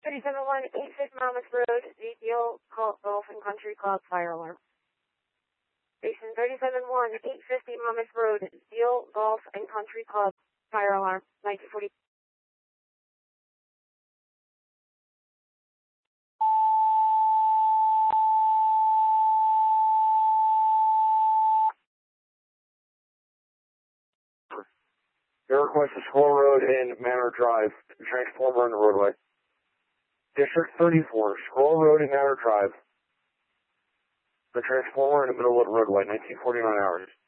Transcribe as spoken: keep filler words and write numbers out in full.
thirty-seven one, eight fifty Monmouth Road, the Deal Golf and Country Club fire alarm. Station thirty-seven one, eight fifty Monmouth Road, Deal Golf and Country Club fire alarm, nineteen forty. Your request is Squirrel Road and Manor Drive, transformer on the roadway. District thirty-four, Squirrel Road and Manor Drive. The transformer in the middle of the roadway, nineteen forty-nine hours.